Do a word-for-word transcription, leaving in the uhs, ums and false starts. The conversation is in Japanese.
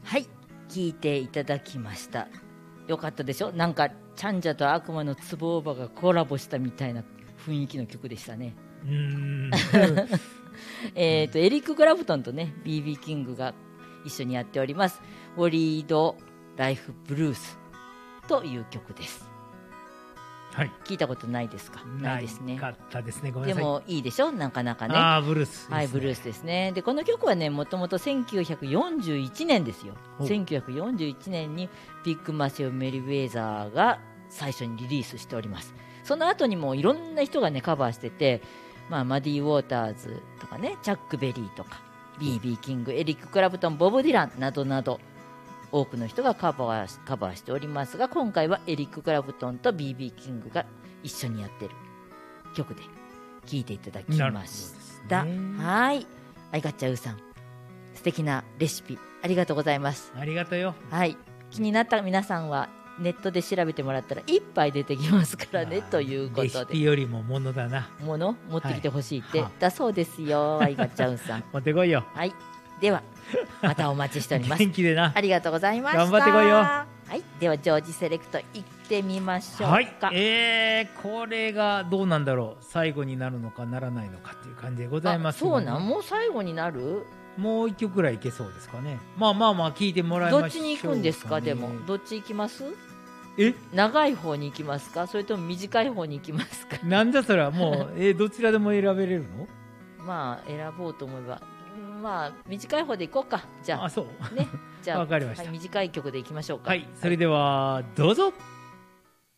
はい、聞いていただきました。よかったでしょ。なんかチャンジャと悪魔のつぼおばがコラボしたみたいな雰囲気の曲でしたね。 うーんえっとエリック・クラプトンとね ビービー キングが一緒にやっておりますウォリード・ライフ・ブルースという曲です。 はい、 聞いたことないですか？ないですね。 なかったですね。ごめんなさい。 でもいいでしょ、なかなかね。 ああ、ブルースですね。 はい、ブルースですね。でこの曲はね、もともとせんきゅうひゃくよんじゅういちねんですよ。せんきゅうひゃくよんじゅういちねんにビッグマシオ・メリウェザーが最初にリリースしております。その後にもいろんな人がねカバーしてて、まあ、マディ・ウォーターズとかね、チャック・ベリーとか ビービー キング、エリック・クラプトン、ボブ・ディランなどなど多くの人がカバー、カバーしておりますが、今回はエリック・クラプトンと ビービー キングが一緒にやってる曲で聴いていただきました、ね、はい、アイガッチャウーさん、素敵なレシピありがとうございます。 ありがとうよ。 はい、気になった皆さんはネットで調べてもらったらいっぱい出てきますからね、ということで、レシピよりもものだな、 もの持ってきてほしいって、 はい、 だそうですよ、アイガッチャウーさん持ってこいよ。 はい、ではまたお待ちしております元気でな。 ありがとうございました。 頑張ってこいよ。 はい、ではジョージセレクト行ってみましょうか。はい、 えー、これがどうなんだろう、最後になるのかならないのかっていう感じでございます、ね、 そうなん、もう最後になる、 もう一曲ぐらいいけそうですかね。まあまあまあ聞いてもらいましょうか、ね、 どっちに行くんですか？でもどっち行きます？ え、 長い方に行きますか、それとも短い方に行きますか？ なんだそれはもうえどちらでも選べれるの？まあ選ぼうと思えば、まあ短い方で行こうか。じゃあ、 あそうね、じゃあわかりました、 はい、短い曲で行きましょうか。 はい、それではどうぞ。